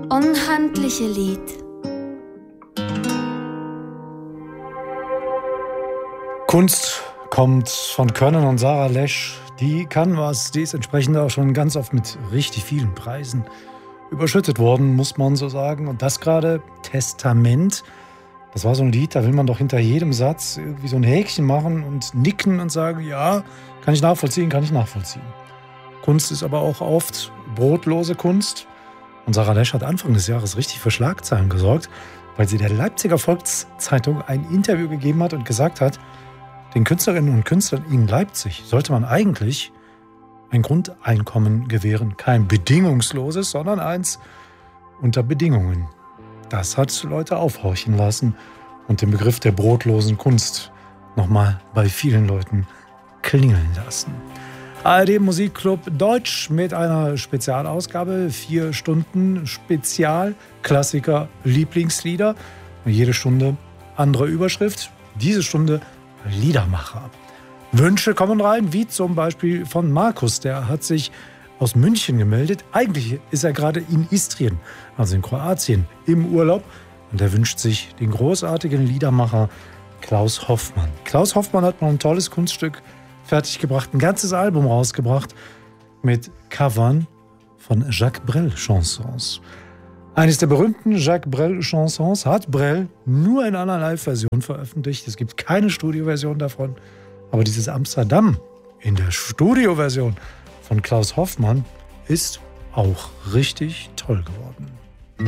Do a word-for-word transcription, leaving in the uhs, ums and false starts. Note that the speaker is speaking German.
Unhandliche Lied. Kunst kommt von Können und Sarah Lesch. Die kann was, die ist entsprechend auch schon ganz oft mit richtig vielen Preisen überschüttet worden, muss man so sagen. Und das gerade Testament, das war so ein Lied, da will man doch hinter jedem Satz irgendwie so ein Häkchen machen und nicken und sagen, ja, kann ich nachvollziehen, kann ich nachvollziehen. Kunst ist aber auch oft brotlose Kunst. Und Sarah Lesch hat Anfang des Jahres richtig für Schlagzeilen gesorgt, weil sie der Leipziger Volkszeitung ein Interview gegeben hat und gesagt hat, den Künstlerinnen und Künstlern in Leipzig sollte man eigentlich ein Grundeinkommen gewähren. Kein bedingungsloses, sondern eins unter Bedingungen. Das hat Leute aufhorchen lassen und den Begriff der brotlosen Kunst nochmal bei vielen Leuten klingeln lassen. A R D Musikclub Deutsch mit einer Spezialausgabe. Vier Stunden Spezial, Klassiker, Lieblingslieder. Jede Stunde andere Überschrift. Diese Stunde Liedermacher. Wünsche kommen rein, wie zum Beispiel von Markus. Der hat sich aus München gemeldet. Eigentlich ist er gerade in Istrien, also in Kroatien, im Urlaub. Und er wünscht sich den großartigen Liedermacher Klaus Hoffmann. Klaus Hoffmann hat mal ein tolles Kunststück fertiggebracht, ein ganzes Album rausgebracht mit Covern von Jacques Brel Chansons. Eines der berühmten Jacques Brel Chansons hat Brel nur in einer Live-Version veröffentlicht. Es gibt keine Studioversion davon. Aber dieses Amsterdam in der Studioversion von Klaus Hoffmann ist auch richtig toll geworden.